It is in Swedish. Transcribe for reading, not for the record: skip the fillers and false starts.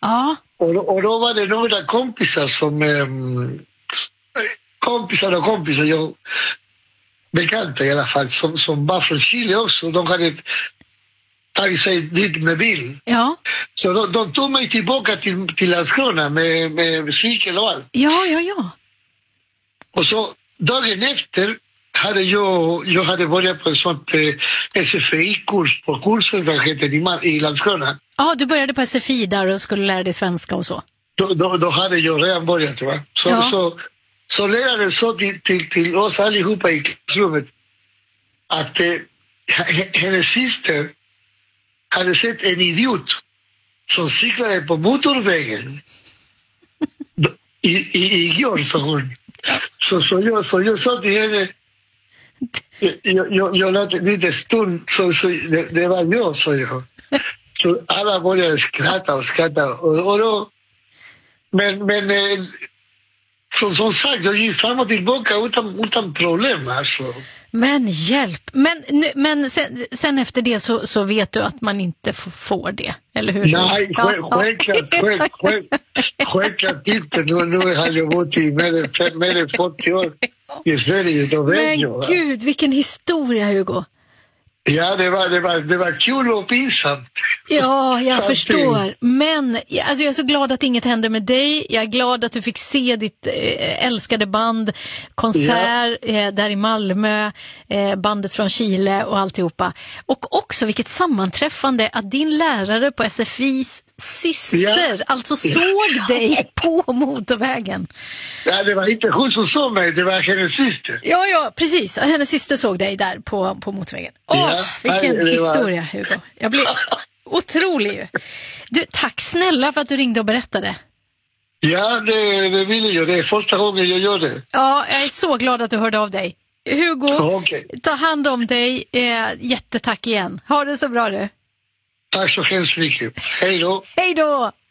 Ja. Och då var det några kompisar som... kompisar, jag bekanta i alla fall, som var från Chile också. De hade tagit sig dit med bil. Ja. Så de tog mig tillbaka till Landskrona med cykel och allt. Ja. Och så dagen efter hade jag hade börjat på en sånt SFI-kurs på kursen som heter i Landskrona. Ja, du började på SFI där och skulle lära dig svenska och så. Då hade jag redan börjat, va? Så läraren sa till oss allihopa i klassrummet att hennes syster hade sett en idiot som cyklade på motorvägen igår, sa hon. Så jag sa till henne, jag lät lite stund, så det var jag, sa jag. Så alla började skratta och då, men som sagt, jag gick fram och tillbaka utan problem, alltså. Men hjälp. Men sen efter det så vet du att man inte får det, eller hur? Nej, självklart inte. Nu har jag bott i mer än 40 år i Sverige. Då vet jag. Men gud, vilken historia, Hugo. Ja, det var kul och pinsamt. Ja, jag förstår. Men alltså, jag är så glad att inget hände med dig. Jag är glad att du fick se ditt älskade band, konsert där i Malmö, bandet från Chile och alltihopa. Och också vilket sammanträffande att din lärare på SFIs syster alltså såg dig på motorvägen. Ja, det var inte hon som såg mig, det var hennes syster. Ja, precis. Hennes syster såg dig där på motorvägen. Vilken historia, Hugo. Jag blir otrolig. Du, tack snälla för att du ringde och berättade. Ja, det vill jag. Det är första gången jag gör det. Ja, jag är så glad att du hörde av dig. Hugo, okay. Ta hand om dig. Jättetack igen. Ha det så bra, du. Tack så hemskt mycket. Hej då. Hej då.